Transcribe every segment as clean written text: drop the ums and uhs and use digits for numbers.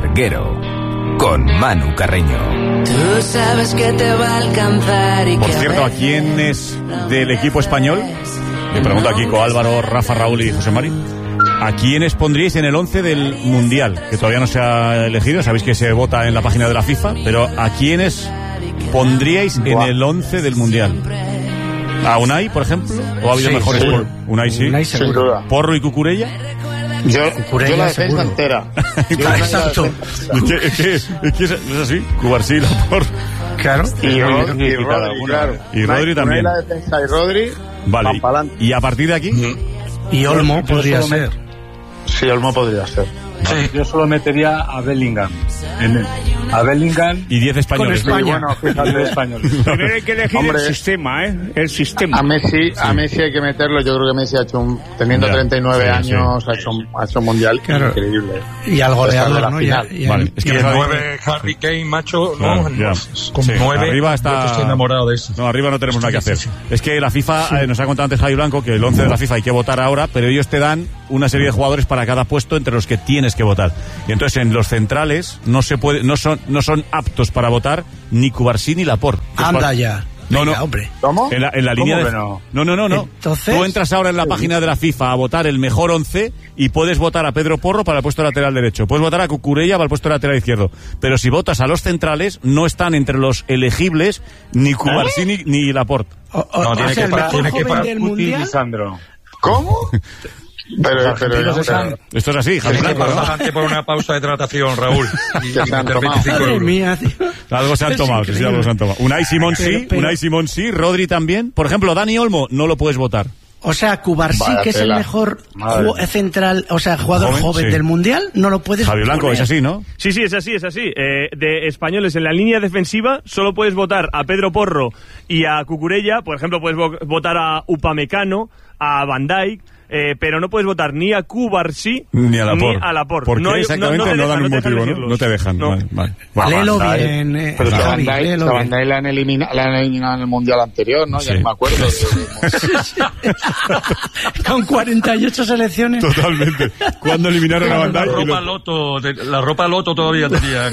Larguero, con Manu Carreño. Tú sabes que te va a alcanzar y Por que cierto, ¿a quién es del equipo español? Le pregunto a Kiko, Álvaro, Rafa, Raúl y José Mari. ¿A quiénes pondríais en el 11 del Mundial? Que todavía no se ha elegido, sabéis que se vota en la página de la FIFA, pero ¿a quiénes pondríais en el 11 del Mundial? ¿A Unai, por ejemplo? ¿O ha habido mejores? Seguro. Unai sí. Unai seguro. Sin duda. ¿Porro y Cucurella? Yo la defensa seguro. entera. Exacto. Es que es así, Cubarsí, Laporte. Claro. Y Rodri, claro. Y Rodri también. La defensa y Rodri. Vale. van pa'lante. ¿Y a partir de aquí? Y Olmo podría ser. Sí, Olmo podría ser. Sí. Yo solo metería a Bellingham. A Bellingham Y 10 españoles. Con España. Bueno, fíjate, españoles. Primero hay que elegir Hombre, el sistema, ¿eh? El sistema. a Messi hay que meterlo. Yo creo que Messi ha hecho teniendo Ya, 39 sí, años, ha hecho un mundial increíble. Y al goleador, ¿no? Final. Vale, es que Y el no hay- 9 Harry Kane, macho, Claro, no, ya. con Sí, 9 arriba está- yo estoy enamorado de eso. No, arriba no tenemos nada que hacer. Sí. Es que la FIFA, nos ha contado antes Javi Blanco que el 11 de la FIFA hay que votar ahora, pero ellos te dan una serie de jugadores para cada puesto entre los que tienes que votar. Y entonces en los centrales no son aptos para votar ni Cubarsí ni Laporte. Anda ya. No, Venga, no. hombre. ¿Cómo? En la línea ¿Cómo de... que no? No. Entonces- Tú entras ahora en la página de la FIFA a votar el mejor 11 y puedes votar a Pedro Porro para el puesto lateral derecho. Puedes votar a Cucurella para el puesto lateral izquierdo. Pero si votas a los centrales, no están entre los elegibles ni Cubarsí ni Laporte. No, tiene sea, que el parar, mejor tiene que joven parar del Putin y mundial. Sandro. ¿Cómo? Pero Esto es así, Javi Tienes que Blanco, ¿no? pasar por una pausa de hidratación, Raúl. Y Que se han meter tomado. 25 Madre euros. mía, tío. Algo se han Es tomado, sí, increíble. algo se han tomado. Unai Simón sí, Pero- Unai Simón sí, Rodri también. Por ejemplo, Dani Olmo no lo puedes votar. O sea, Cubarsí, Vaya que es el tela. mejor Madre. central, o sea, jugador joven sí. del mundial, no lo puedes Javi Blanco, poner. es así, ¿no? Sí, es así. De españoles en la línea defensiva solo puedes votar a Pedro Porro y a Cucurella. Por ejemplo, puedes votar a Upamecano, a Van Dijk, pero no puedes votar ni a Cubarsí Ni a Laporte. ¿Por qué exactamente? No dan un motivo, ¿no? No te dejan. No. Vale. Léelo Van Dijk. bien, Pero Javi, Van léelo bien. Dijk la han eliminado en el mundial anterior, ¿no? Sí. Ya no me acuerdo. Con 48 selecciones. Totalmente. Cuando eliminaron a Van La Dijk y ropa Loto todavía tenía.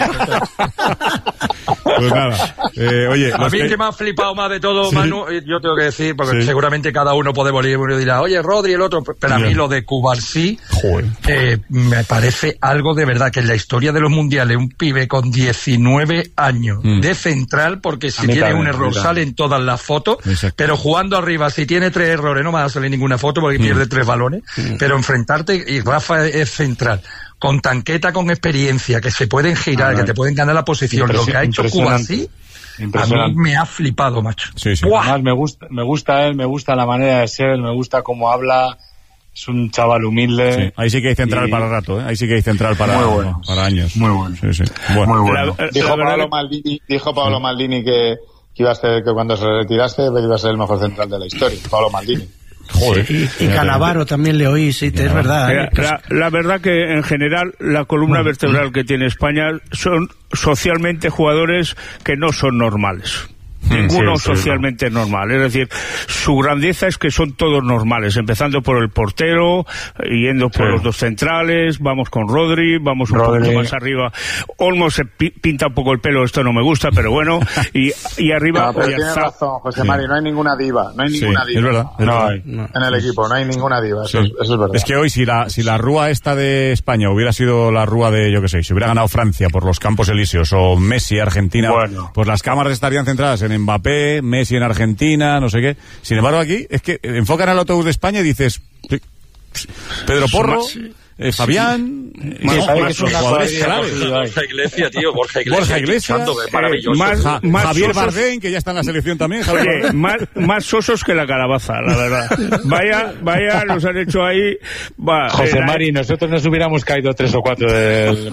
Pues nada. Oye, A mí que me ha flipado más de todo, Sí. Manu, yo tengo que decir, porque Sí. seguramente cada uno podemos ir y dirá, oye, Rodri, el otro, pero a mí Bien. lo de Cubarsí Joder. me parece algo de verdad, que en la historia de los mundiales un pibe con 19 años de central, porque si A mí tiene también, un error a mí también. salen todas las fotos, Exacto. pero jugando arriba, si tiene 3 errores no va a salir ninguna foto porque pierde 3 balones, pero enfrentarte, y Rafa es central, con tanqueta, con experiencia, que se pueden girar, que te pueden ganar la posición, lo que ha hecho Cubarsí, a mí Impresionante. me ha flipado, macho. Sí. ¡Buah! Además, me gusta él, me gusta la manera de ser, me gusta cómo habla. Es un chaval humilde. Sí. Ahí sí que hay central Y- para rato, ¿eh? Ahí sí que hay central para, Muy bueno. para años. Muy bueno. Sí. Bueno. Muy bueno. Dijo Pablo Maldini que iba a ser, que cuando se retirase iba a ser el mejor central de la historia. Pablo Maldini. Joder. Y Cannavaro también le oí, sí, es verdad. La verdad que en general la columna vertebral que tiene España son socialmente jugadores que no son normales. Ninguno sí, socialmente normal, es decir, su grandeza es que son todos normales, empezando por el portero, yendo por los dos centrales, vamos con Rodri, vamos un poquito más arriba, Olmo se pinta un poco el pelo, esto no me gusta, pero bueno, y arriba No, pero tienes razón, José Mari, no hay ninguna diva, Sí, es verdad. en el equipo, no hay ninguna diva, eso es verdad. Es que hoy si la rúa esta de España hubiera sido la rúa de, yo qué sé, si hubiera ganado Francia por los Campos Elíseos o Messi, Argentina, Bueno. pues las cámaras estarían centradas en Mbappé, Messi en Argentina, no sé qué. Sin embargo aquí es que enfocan al autobús de España y dices Pedro Porro, Fabián, jugadores claves. Borja Iglesias, tío, Borja Iglesias, maravilloso. Javier Bardem, que ya está en la selección también. Oye, más sosos que la calabaza, la verdad. Vaya, nos han hecho ahí. José Mari, nosotros nos hubiéramos caído 3 o 4 del...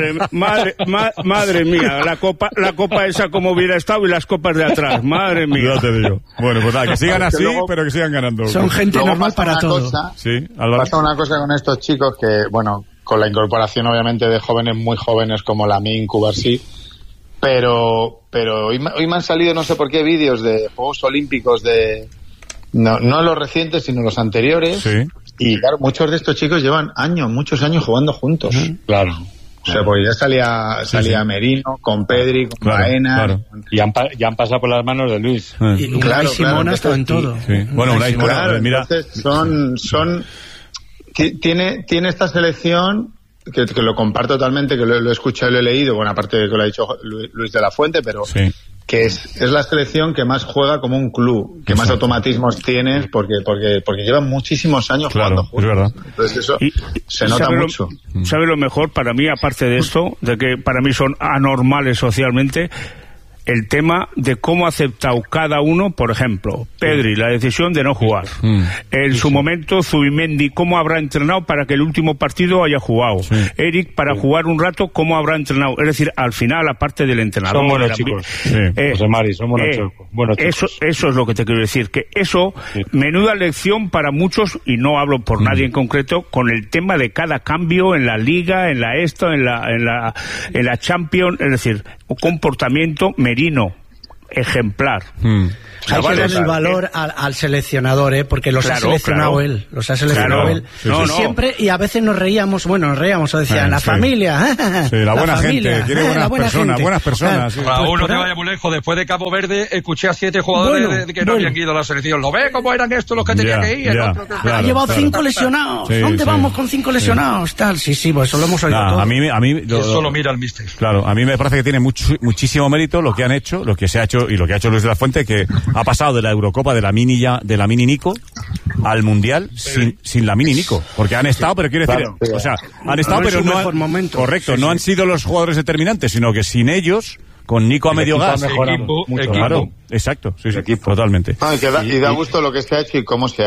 Madre mía, la copa esa como hubiera estado y las copas de atrás, madre mía. Ya te digo. Bueno, pues nada, que sigan así, pero que sigan ganando. Son gente Luego normal pasa para una todo. cosa, Sí, Álvaro. pasa una cosa con estos chicos que, bueno, con la incorporación obviamente de jóvenes muy jóvenes como Lamine, Cubarsí, pero hoy me han salido no sé por qué vídeos de Juegos Olímpicos de no los recientes sino los anteriores, Sí. y claro, muchos de estos chicos llevan muchos años jugando juntos. Claro. O sea, pues ya salía Merino, con Pedri, con Baena. Claro. Y han pasado por las manos de Luis. Y Unai Simón ha estado en todo. Sí. Bueno, Unai Simón, mira. Entonces tiene esta selección que lo comparto totalmente, que lo he escuchado y lo he leído, bueno, aparte de que lo ha dicho Luis de la Fuente, pero que es la selección que más juega como un club, que más automatismos tienes, porque llevan muchísimos años jugando juntos. Es verdad. Entonces eso se nota mucho. ¿Sabe lo mejor para mí, aparte de esto, de que para mí son anormales socialmente? El tema de cómo ha aceptado cada uno, por ejemplo, Pedri, la decisión de no jugar. En su momento, Zubimendi, cómo habrá entrenado para que el último partido haya jugado. Eric, para jugar un rato, cómo habrá entrenado. Es decir, al final, aparte del entrenador... Son buenos chicos. José Mari, son buenos chicos. Eso es lo que te quiero decir, que eso, menuda lección para muchos, y no hablo por nadie en concreto, con el tema de cada cambio en la Liga, en la en la Champions, es decir, un comportamiento Merino, ejemplar. Hay que darle el valor al seleccionador, porque los ha seleccionado él. Los ha seleccionado él. Siempre, y a veces nos reíamos, o decían, la familia. La buena gente, tiene buenas personas. Raúl, no te vaya muy lejos. Después de Cabo Verde, escuché a 7 jugadores que no habían ido a la selección. ¿Lo ves cómo eran estos los que tenían que ir? Ha llevado 5 lesionados. ¿Dónde vamos con 5 lesionados? Tal. Sí, pues eso lo hemos oído todo. A mí eso lo mira el míster. Claro, a mí me parece que tiene muchísimo mérito lo que han hecho, lo que se ha hecho y lo que ha hecho Luis de la Fuente, que ha pasado de la Eurocopa de la mini Nico al Mundial sin la mini Nico, porque han estado, pero quiero decir, han estado, pero no han, correcto, no han sido los jugadores determinantes, sino que sin ellos, con Nico a medio gas, equipo. Claro, exacto, totalmente. Y da gusto lo que se ha hecho y cómo se